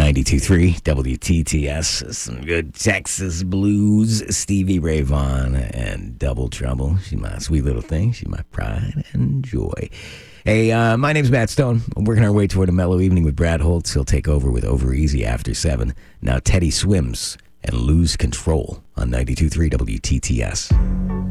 92.3 WTTS. Some good Texas blues. Stevie Ray Vaughan and Double Trouble. She's my sweet little thing. She's my pride and joy. Hey, my name's Matt Stone. I'm working our way toward a mellow evening with Brad Holtz. He'll take over with Over Easy after 7. Now Teddy Swims and Lose Control on 92.3 WTTS.